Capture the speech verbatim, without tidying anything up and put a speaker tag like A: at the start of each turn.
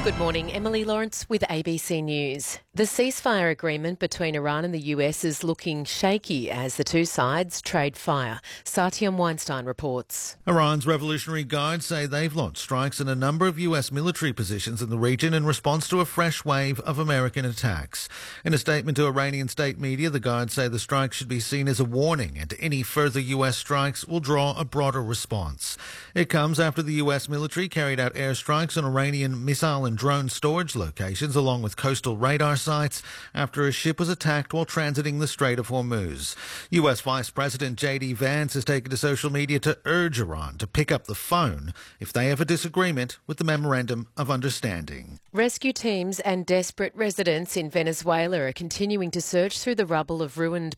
A: Good morning, Emily Lawrence with A B C News. The ceasefire agreement between Iran and the U S is looking shaky as the two sides trade fire. Satyam Weinstein reports.
B: Iran's Revolutionary Guard say they've launched strikes in a number of U S military positions in the region in response to a fresh wave of American attacks. In a statement to Iranian state media, the Guard say the strikes should be seen as a warning and any further U S strikes will draw a broader response. It comes after the U S military carried out airstrikes on Iranian missile and drone storage locations along with coastal radar sites after a ship was attacked while transiting the Strait of Hormuz. U S Vice President J D Vance has taken to social media to urge Iran to pick up the phone if they have a disagreement with the Memorandum of Understanding.
A: Rescue teams and desperate residents in Venezuela are continuing to search through the rubble of ruined